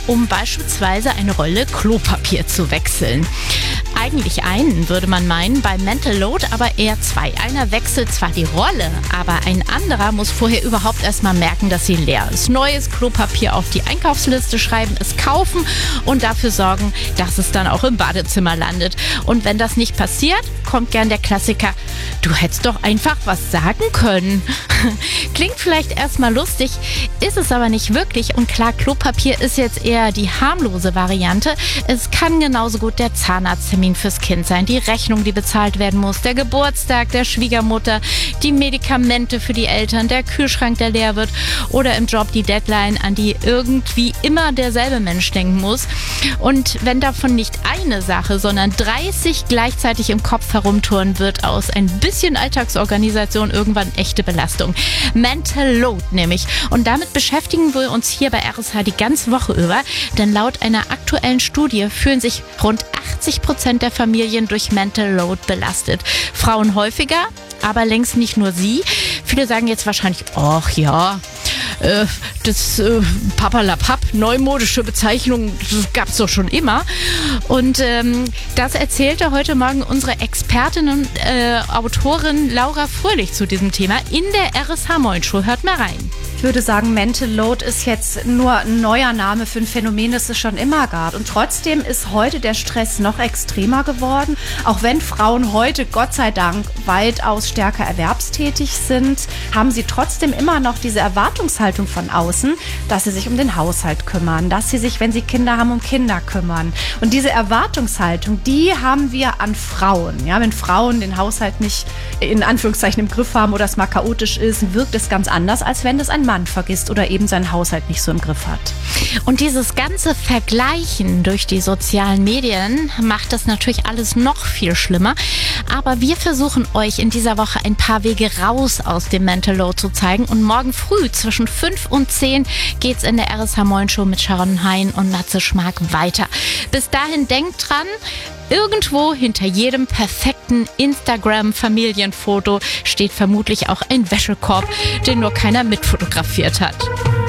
um beispielsweise eine Rolle Klopapier zu wechseln. Eigentlich einen, würde man meinen, bei Mental Load aber eher zwei. Einer wechselt zwar die Rolle, aber ein anderer muss vorher überhaupt erstmal merken, dass sie leer ist. Neues Klopapier auf die Einkaufsliste schreiben, es kaufen und dafür sorgen, dass es dann auch im Badezimmer landet. Und wenn das nicht passiert, kommt gern der Klassiker: Du hättest doch einfach was sagen können. Klingt vielleicht erstmal lustig, ist es aber nicht wirklich. Und klar, Klopapier ist jetzt eher die harmlose Variante. Es kann genauso gut der Zahnarzttermin fürs Kind sein, die Rechnung, die bezahlt werden muss, der Geburtstag der Schwiegermutter, die Medikamente für die Eltern, der Kühlschrank, der leer wird oder im Job die Deadline, an die irgendwie immer derselbe Mensch denken muss. Und wenn davon nicht eine Sache, sondern 30 gleichzeitig im Kopf herumtouren, wird aus ein bisschen Alltagsorganisation irgendwann echte Belastung. Mental Load nämlich. Und damit beschäftigen wir uns hier bei RSH die ganze Woche über, denn laut einer aktuellen Studie fühlen sich rund 80% der Familien durch Mental Load belastet. Frauen häufiger, aber längst nicht nur sie. Viele sagen jetzt wahrscheinlich: ach ja, das Papalapap, neumodische Bezeichnung, das gab es doch schon immer. Und das erzählte heute Morgen unsere Expertin und Autorin Laura Fröhlich zu diesem Thema in der RSH Morning Show. Hört mal rein. Ich würde sagen, Mental Load ist jetzt nur ein neuer Name für ein Phänomen, das es schon immer gab. Und trotzdem ist heute der Stress noch extremer geworden. Auch wenn Frauen heute, Gott sei Dank, weitaus stärker erwerbstätig sind, haben sie trotzdem immer noch diese Erwartungshaltung von außen, dass sie sich um den Haushalt kümmern, dass sie sich, wenn sie Kinder haben, um Kinder kümmern. Und diese Erwartungshaltung, die haben wir an Frauen. Ja, wenn Frauen den Haushalt nicht in Anführungszeichen im Griff haben oder es mal chaotisch ist, wirkt es ganz anders, als wenn das ein Mann vergisst oder eben seinen Haushalt nicht so im Griff hat. Und dieses ganze Vergleichen durch die sozialen Medien macht das natürlich alles noch viel schlimmer. Aber wir versuchen euch in dieser Woche ein paar Wege raus aus dem Mental Load zu zeigen. Und morgen früh zwischen 5 und 10 geht's in der RSH Morning Show mit Sharon Hein und Matze Schmark weiter. Bis dahin denkt dran, irgendwo hinter jedem perfekten Instagram-Familienfoto steht vermutlich auch ein Wäschekorb, den nur keiner mitfotografiert hat.